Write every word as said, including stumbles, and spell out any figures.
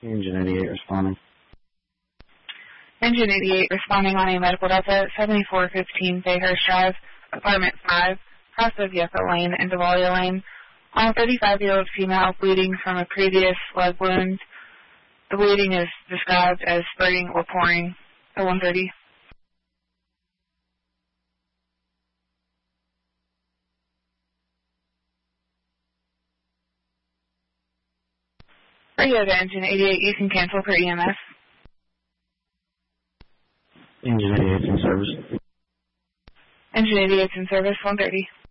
Engine eighty-eight responding. Engine eighty-eight responding on a medical delta, seventy-four fifteen Bayhurst Drive, apartment five, cross of Yucca Lane and Davalia Lane. On a thirty-five-year-old female bleeding from a previous leg wound. The bleeding is described as spurting or pouring at one thirty. Radio to Engine eighty-eight, you can cancel per E M S. Engine eighty-eight's in service. Engine eighty-eight's in service, one thirty.